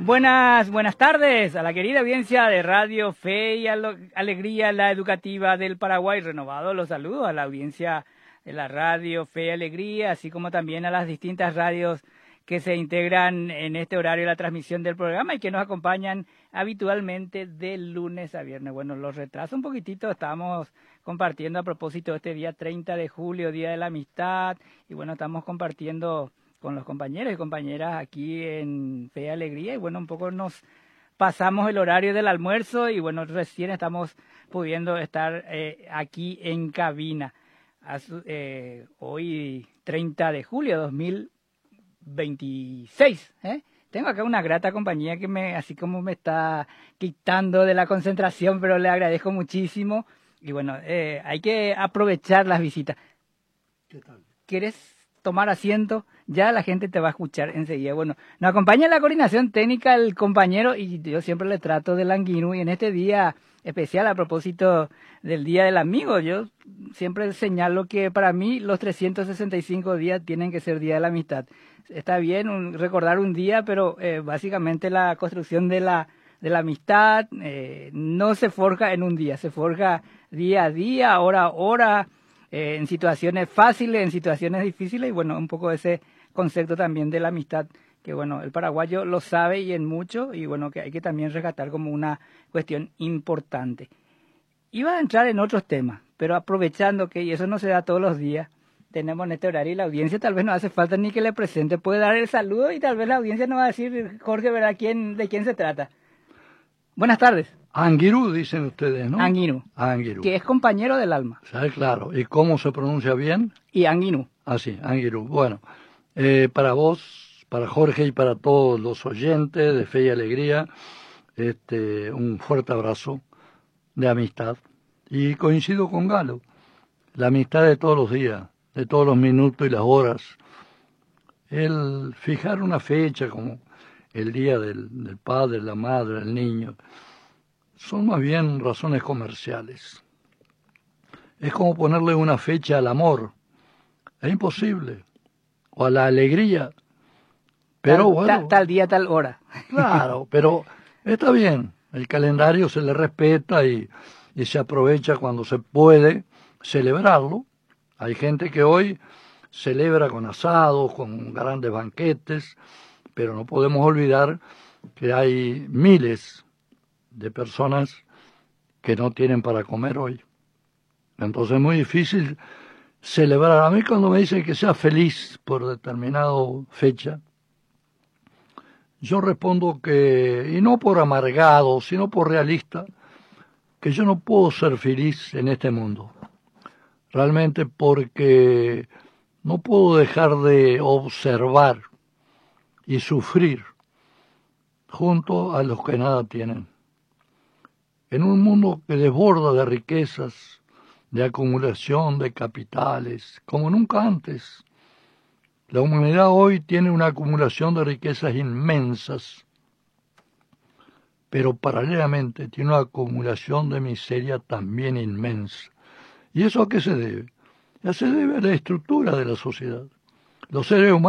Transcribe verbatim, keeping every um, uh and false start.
Buenas, buenas tardes a la querida audiencia de Radio Fe y Alegría, la educativa del Paraguay. Renovado los saludos a la audiencia de la Radio Fe y Alegría, así como también a las distintas radios que se integran en este horario de la transmisión del programa y que nos acompañan habitualmente de lunes a viernes. Bueno, los retraso un poquitito, estamos compartiendo a propósito de este día treinta de julio, Día de la Amistad, y bueno, estamos compartiendo con los compañeros y compañeras aquí en Fe y Alegría, y bueno, un poco nos pasamos el horario del almuerzo y bueno, recién estamos pudiendo estar eh, aquí en cabina. As, eh, hoy treinta de julio de dos mil veintiséis, ¿eh? Tengo acá una grata compañía que me, así como me está quitando de la concentración, pero le agradezco muchísimo y bueno, eh, hay que aprovechar las visitas. ¿Qué tal? ¿Quieres tomar asiento? Ya la gente te va a escuchar enseguida. Bueno, nos acompaña en la coordinación técnica el compañero y yo siempre le trato del Anguino, y en este día especial a propósito del Día del Amigo, yo siempre señalo que para mí los trescientos sesenta y cinco días tienen que ser Día de la Amistad. Está bien un, recordar un día, pero eh, básicamente la construcción de la de la amistad eh, no se forja en un día, se forja día a día, hora a hora, eh, en situaciones fáciles, en situaciones difíciles, y bueno, un poco ese concepto también de la amistad, que bueno, el paraguayo lo sabe y en mucho, y bueno, que hay que también rescatar como una cuestión importante. Iba a entrar en otros temas, pero aprovechando que, y eso no se da todos los días, tenemos en este horario y la audiencia tal vez no hace falta ni que le presente, puede dar el saludo y tal vez la audiencia nos va a decir, Jorge, ¿verdad? ¿Quién, de quién se trata? Buenas tardes. Anguirú, dicen ustedes, ¿no? Anguino. Anguirú. Que es compañero del alma. ¿Sabe? Claro. ¿Y cómo se pronuncia bien? Y Anguino. Ah, sí, Anguirú. Bueno, eh, para vos, para Jorge y para todos los oyentes de Fe y Alegría, este, un fuerte abrazo de amistad. Y coincido con Galo, la amistad de todos los días, de todos los minutos y las horas. El fijar una fecha como el día del, del padre, la madre, el niño, son más bien razones comerciales. Es como ponerle una fecha al amor. Es imposible. O a la alegría. Pero tal, bueno. Tal, tal día, tal hora. Claro, pero está bien. El calendario se le respeta y, y se aprovecha cuando se puede celebrarlo. Hay gente que hoy celebra con asados, con grandes banquetes, pero no podemos olvidar que hay miles de personas que no tienen para comer hoy. Entonces es muy difícil celebrar. A mí cuando me dicen que sea feliz por determinada fecha, yo respondo que, y no por amargado, sino por realista, que yo no puedo ser feliz en este mundo. Realmente porque no puedo dejar de observar y sufrir junto a los que nada tienen. En un mundo que desborda de riquezas, de acumulación de capitales, como nunca antes, la humanidad hoy tiene una acumulación de riquezas inmensas, pero paralelamente tiene una acumulación de miseria también inmensa. ¿Y eso a qué se debe? Ya se debe a la estructura de la sociedad. Los seres humanos